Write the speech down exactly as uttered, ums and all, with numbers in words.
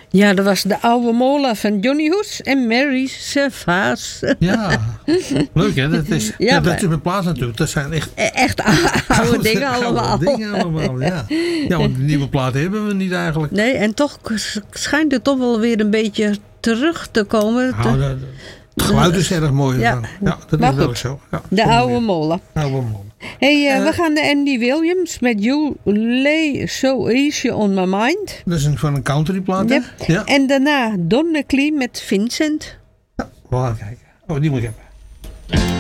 Ja, dat was de oude molen van Johnny Hoes en Mary Servaas. Ja, leuk hè. Dat is, ja, Ja, dat maar- is mijn plaats natuurlijk. Dat zijn echt E- Echt oude dingen allemaal. oude dingen allemaal, ja. Ja, want nieuwe platen hebben we niet eigenlijk. Nee, en toch schijnt het toch wel weer een beetje terug te komen. Nou, dat- het geluid is erg mooi. Ja. Ja, ja dat Maar is wel goed, zo. Ja, De zonder oude meer. molen. Oude molen. Hey, eh, Eh, we gaan de Andy Williams met You Lay So Easy On My Mind. Dat is een, van een countryplaat, hè? Yep. Ja. En daarna Don McLean met Vincent. We gaan kijken. Oh, die moet ik hebben.